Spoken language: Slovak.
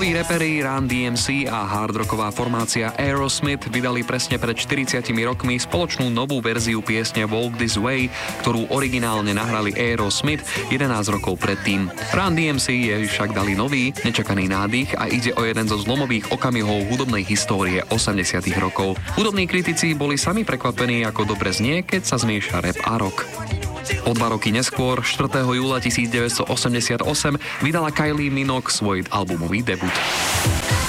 Noví reperi Run DMC a hardrocková formácia Aerosmith vydali presne pred 40 rokmi spoločnú novú verziu piesne Walk This Way, ktorú originálne nahrali Aerosmith 11 rokov predtým. Run DMC je však dali nový, nečakaný nádych a ide o jeden zo zlomových okamihov hudobnej histórie 80 rokov. Hudobní kritici boli sami prekvapení, ako dobre znie, keď sa zmieša rap a rock. O 2 roky neskôr, 4. júla 1988, vydala Kylie Minogue svoj albumový debut.